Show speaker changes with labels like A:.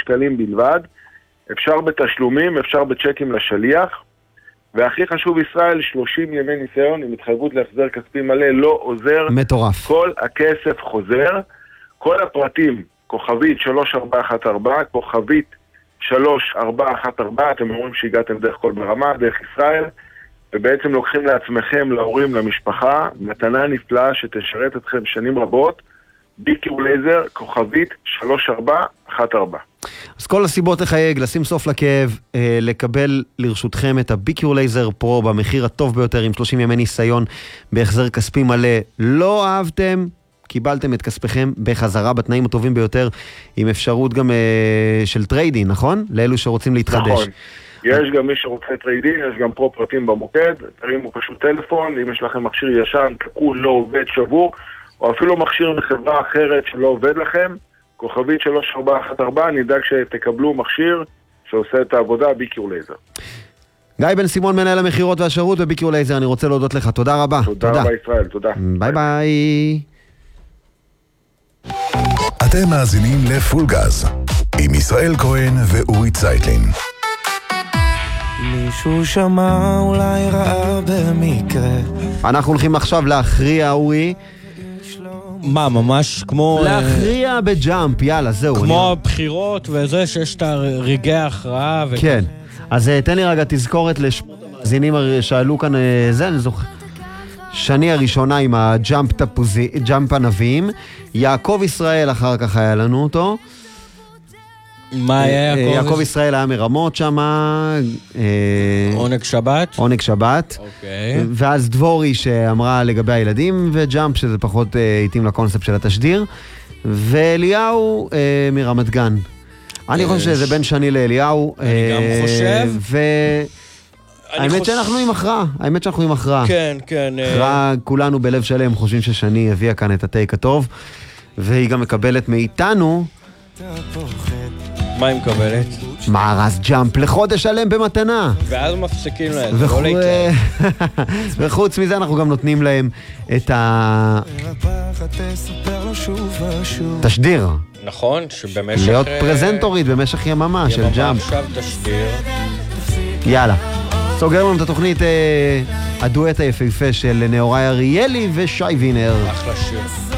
A: שקלים בלבד. אפשר בתשלומים, אפשר בצ'קים לשליח. והכי חשוב, ישראל, 30 ימי ניסיון עם התחייבות להחזר כספי מלא, לא עוזר.
B: מטורף.
A: כל הכסף חוזר. כל הפרטים, כוכבית 3414, כוכבית 3414, אתם אומרים שהגעתם דרך כל ברמה, דרך ישראל, ובעצם לוקחים לעצמכם, להורים, למשפחה, מתנה נפלאה שתשרת אתכם שנים רבות, ביקיור לייזר, כוכבית 3414.
B: אז כל הסיבות לחייג, לשים סוף לכאב, לקבל לרשותכם את הביקיור לייזר פרו במחיר הטוב ביותר עם 30 ימי ניסיון בהחזר כספי מלא. לא אהבתם? קיבלתם את כספיכם בחזרה בתנאים הטובים ביותר, עם אפשרות גם של טריידין, נכון? לאלו שרוצים להתחדש.
A: נכון. יש גם מי שרוצה טריידין, יש גם פה פרטים במוקד, תרימו פשוט טלפון, אם יש לכם מכשיר ישן, תקול, לא עובד, שבור, או אפילו מכשיר מחברה אחרת שלא עובד לכם, כוכבית 3414, נדאג שתקבלו מכשיר שעושה את העבודה, ביקיור לייזר.
B: גיא בן סימון, מנהל המחירות והשירות בביקיור לייזר, אני רוצה להודות לך, תודה רבה.
A: תודה רבה ישראל, תודה.
B: ביי ביי.
C: אתם מאזינים לפול גז, עם ישראל כהן ואורי צייטלין.
D: מישהו שמע, אולי ראה במקרה.
B: אנחנו הולכים עכשיו להכריע, אורי.
E: מה, ממש כמו...
B: להכריע בג'אמפ, יאללה, זהו.
E: כמו הבחירות וזה שיש את הרגעי ההכרעה.
B: כן. אז תן לי רגע תזכורת לשמות המאזינים שעלו כאן, זה אני זוכר. שני הראשונה עם הג'אמפ הנביאים. יעקב ישראל אחר כך היה לנו אותו.
E: מה היה
B: יעקב ישראל היה מרמות שם.
E: עונג שבת.
B: עונג שבת.
E: אוקיי.
B: ואז דבורי שאמרה לגבי הילדים, וג'אמפ שזה פחות התאים לקונספט של התשדיר. ואליהו מרמת גן. אני חושב שזה בין שני לאליהו.
E: אני גם חושב.
B: האמת שאנחנו עם הכרעה. האמת שאנחנו עם הכרעה.
E: כן, כן.
B: הכרעה, כולנו בלב שלם חושבים ששני הביאה כאן את הטייק הטוב, והיא גם מקבלת מאיתנו...
E: מה היא מקבלת?
B: מארז ג'אמפ לחודש שלם במתנה.
E: ואז מפסיקים להם, לא להתלהם.
B: וחוץ מזה אנחנו גם נותנים להם את תשדיר.
E: נכון, שבמשך...
B: להיות פרזנטורית במשך יממה של ג'אמפ.
E: עכשיו תשדיר.
B: יאללה. סוגר לנו את התוכנית הדואט היפהפה של נאורי אריאלי ושי וינר.
E: אחלה שיר.